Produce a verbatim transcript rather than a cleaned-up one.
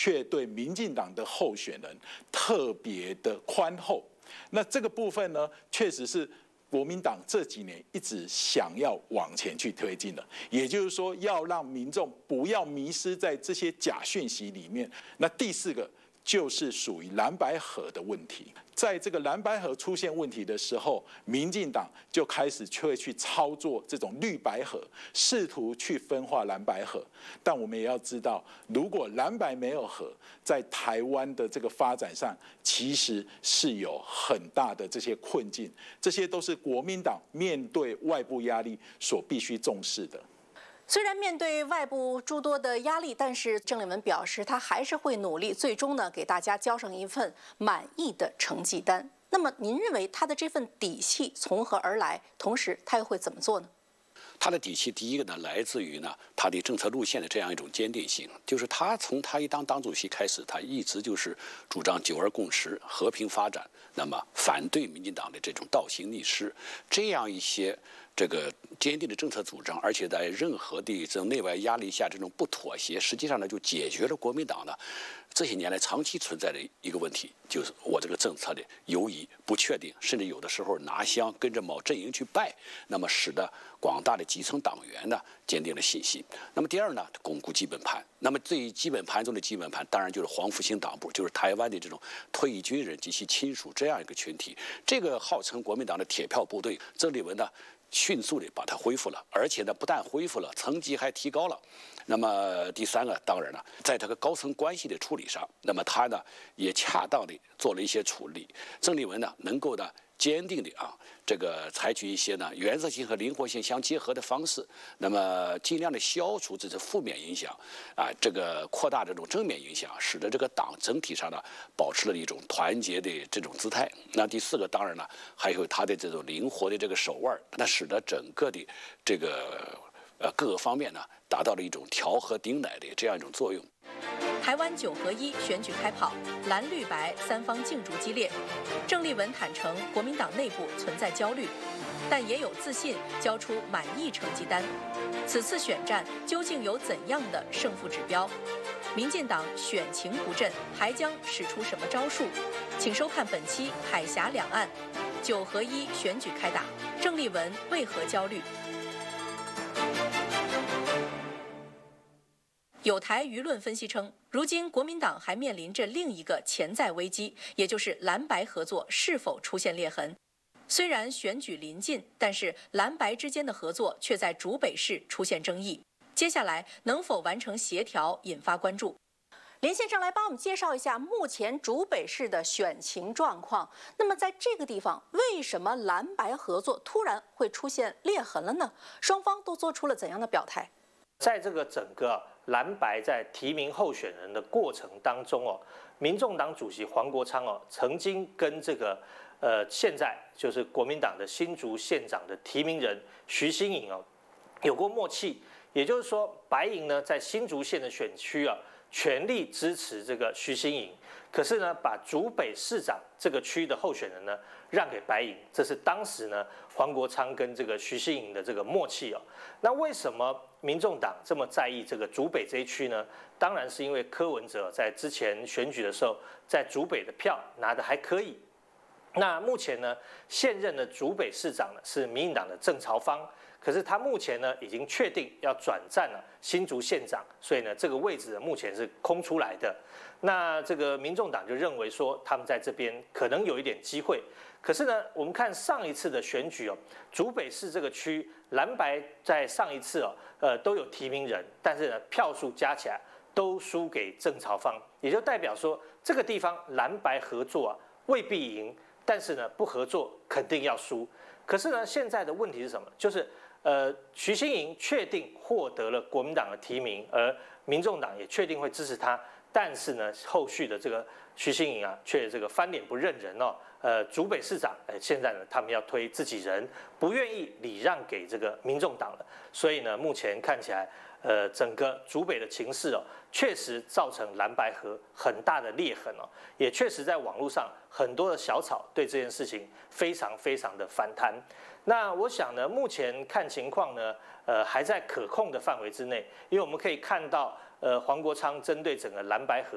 却对民进党的候选人特别的宽厚。那这个部分呢，确实是国民党这几年一直想要往前去推进的，也就是说，要让民众不要迷失在这些假讯息里面。那第四个就是属于蓝白合的问题，在这个蓝白合出现问题的时候，民进党就开始会去操作这种绿白合，试图去分化蓝白合。但我们也要知道，如果蓝白没有合，在台湾的这个发展上，其实是有很大的这些困境，这些都是国民党面对外部压力所必须重视的。 虽然面对外部诸多的压力，但是郑丽文表示，他还是会努力，最终呢给大家交上一份满意的成绩单。那么，您认为他的这份底气从何而来？同时，他又会怎么做呢？ 他的底气，第一个呢，来自于呢他的政策路线的这样一种坚定性，就是他从他一当党主席开始，他一直就是主张九二共识、和平发展，那么反对民进党的这种倒行逆施，这样一些这个坚定的政策主张，而且在任何的这种内外压力下，这种不妥协，实际上呢就解决了国民党呢这些年来长期存在的一个问题，就是我这个政策的犹疑、不确定，甚至有的时候拿香跟着某阵营去拜，那么使得广大的基层党员呢坚定了信心。那么第二呢，巩固基本盘。那么对于基本盘中的基本盘，当然就是黄复兴党部，就是台湾的这种退役军人及其亲属这样一个群体。这个号称国民党的铁票部队，郑丽文呢迅速地把它恢复了，而且呢不但恢复了，层级还提高了。那么第三个，当然了，在这个高层关系的处理上，那么他呢也恰当地做了一些处理。郑丽文呢能够呢坚定的啊，这个采取一些呢原则性和灵活性相结合的方式，那么尽量的消除这些负面影响，啊，这个扩大这种正面影响，使得这个党整体上呢保持了一种团结的这种姿态。那第四个，当然了，还有他的这种灵活的这个手腕，那使得整个的这个呃各个方面呢达到了一种调和顶奶的这样一种作用。 台湾九合一选举开跑，蓝绿白三方竞逐激烈。郑丽文坦承国民党内部存在焦虑，但也有自信交出满意成绩单。此次选战究竟有怎样的胜负指标？民进党选情不振，还将使出什么招数？请收看本期《海峡两岸》，九合一选举开打，郑丽文为何焦虑？有台舆论分析称，如今国民党还面临着另一个潜在危机，也就是蓝白合作是否出现裂痕。虽然选举临近，但是蓝白之间的合作却在竹北市出现争议。接下来能否完成协调，引发关注。林先生来帮我们介绍一下目前竹北市的选情状况。那么在这个地方，为什么蓝白合作突然会出现裂痕了呢？双方都做出了怎样的表态？ 在这个整个蓝白在提名候选人的过程当中哦，民众党主席黄国昌哦，曾经跟这个呃现在就是国民党的新竹县长的提名人徐新颖哦有过默契，也就是说白营呢在新竹县的选区啊全力支持这个徐新颖，可是呢把竹北市长这个区的候选人呢让给白营，这是当时呢黄国昌跟这个徐新颖的这个默契哦。那为什么民众党这么在意这个竹北这一区呢？当然是因为柯文哲在之前选举的时候，在竹北的票拿得还可以。那目前呢，现任的竹北市长呢是民进党的郑朝芳，可是他目前呢已经确定要转战了新竹县长，所以呢这个位置呢目前是空出来的。那这个民众党就认为说他们在这边可能有一点机会。可是呢，我们看上一次的选举哦，竹北市这个区蓝白在上一次哦，呃都有提名人，但是呢票数加起来都输给郑朝芳，也就代表说这个地方蓝白合作啊未必赢，但是呢不合作肯定要输。可是呢现在的问题是什么？就是呃徐新颖确定获得了国民党的提名，而民众党也确定会支持他，但是呢后续的这个徐新颖啊却这个翻脸不认人哦。呃，竹北市长，呃，现在呢，他们要推自己人，不愿意礼让给这个民众党了，所以呢，目前看起来，呃，整个竹北的情势哦，确实造成蓝白合很大的裂痕哦，也确实在网络上很多的小草对这件事情非常非常的反弹。那我想呢，目前看情况呢，呃，还在可控的范围之内，因为我们可以看到，呃，黄国昌针对整个蓝白合。